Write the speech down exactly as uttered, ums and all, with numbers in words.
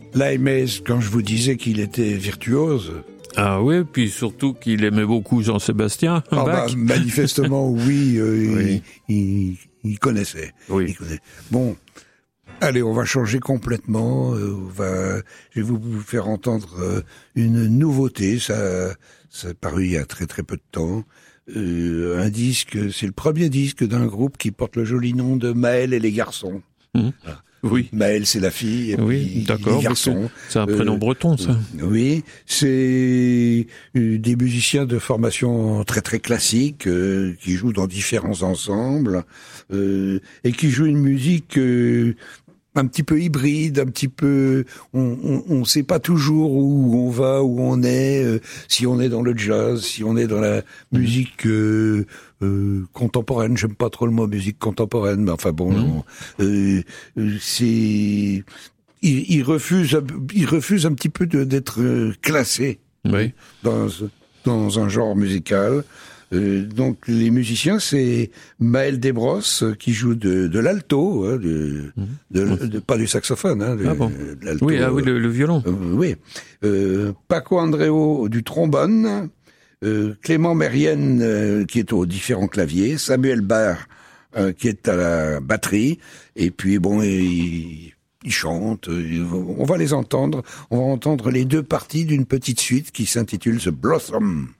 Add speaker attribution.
Speaker 1: La Aimez, quand je vous disais qu'il était virtuose.
Speaker 2: Ah oui, puis surtout qu'il aimait beaucoup Jean-Sébastien
Speaker 1: Ah
Speaker 2: Bach.
Speaker 1: bah, manifestement, oui, euh,
Speaker 2: Oui.
Speaker 1: Il, il, il connaissait.
Speaker 2: Oui.
Speaker 1: Il connaissait. Bon, allez, on va changer complètement. Euh, on va, je vais vous vous faire entendre euh, une nouveauté. Ça, ça a paru il y a très très peu de temps. Euh, un disque, c'est le premier disque d'un groupe qui porte le joli nom de Maël et les garçons.
Speaker 2: Mmh.
Speaker 1: Ah.
Speaker 2: Oui.
Speaker 1: Maël, c'est la fille, et
Speaker 2: Oui,
Speaker 1: puis
Speaker 2: d'accord.
Speaker 1: les garçons.
Speaker 2: C'est un prénom
Speaker 1: Euh,
Speaker 2: breton, ça.
Speaker 1: Oui, c'est euh, des musiciens de formation très très classique euh, qui jouent dans différents ensembles euh, et qui jouent une musique euh, un petit peu hybride, un petit peu. On, on, on sait pas toujours où on va, où on est, euh, si on est dans le jazz, si on est dans la musique euh, euh, contemporaine. J'aime pas trop le mot musique contemporaine, mais enfin bon,
Speaker 2: Mmh.
Speaker 1: euh, euh, c'est. Il, il refuse, il refuse un petit peu de, d'être euh, classé
Speaker 2: Oui.
Speaker 1: dans dans un genre musical. Euh, donc les musiciens, c'est Maël Desbrosses euh, qui joue de, de l'alto, hein, de,
Speaker 2: Mmh.
Speaker 1: de, de, pas du saxophone, hein, de,
Speaker 2: Ah bon.
Speaker 1: de l'alto.
Speaker 2: Oui, ah oui, le, le violon.
Speaker 1: Euh, oui. Euh, Paco Andreu du trombone, euh, Clément Mérienne euh, qui est aux différents claviers, Samuel Barre euh, qui est à la batterie, et puis bon, il, il chante. On va les entendre. On va entendre les deux parties d'une petite suite qui s'intitule The Blossom.